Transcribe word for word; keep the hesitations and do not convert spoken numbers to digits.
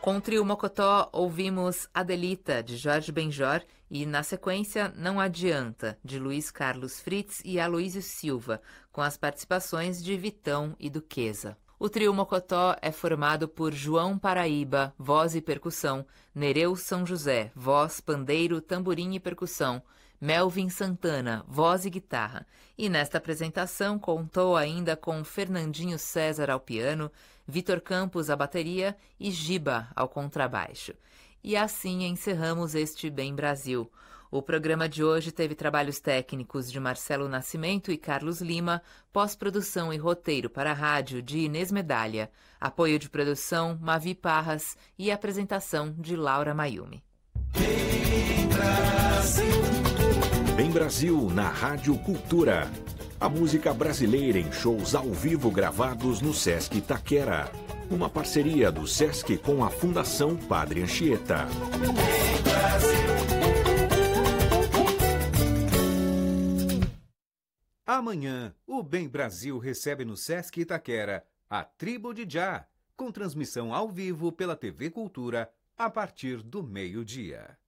Com o trio Mocotó, ouvimos Adelita, de Jorge Benjor, e, na sequência, Não Adianta, de Luiz Carlos Fritz e Aloísio Silva, com as participações de Vitão e Duquesa. O trio Mocotó é formado por João Paraíba, voz e percussão, Nereu São José, voz, pandeiro, tamborim e percussão, Melvin Santana, voz e guitarra. E nesta apresentação contou ainda com Fernandinho César ao piano, Vitor Campos à bateria e Giba ao contrabaixo. E assim encerramos este Bem Brasil. O programa de hoje teve trabalhos técnicos de Marcelo Nascimento e Carlos Lima, pós-produção e roteiro para a rádio de Inês Medalha, apoio de produção Mavi Parras e apresentação de Laura Mayumi. Bem Brasil. Bem Brasil na Rádio Cultura. A música brasileira em shows ao vivo gravados no Sesc Itaquera. Uma parceria do Sesc com a Fundação Padre Anchieta. Bem Brasil. Amanhã, o Bem Brasil recebe no Sesc Itaquera a Tribo de Já, com transmissão ao vivo pela T V Cultura a partir do meio-dia.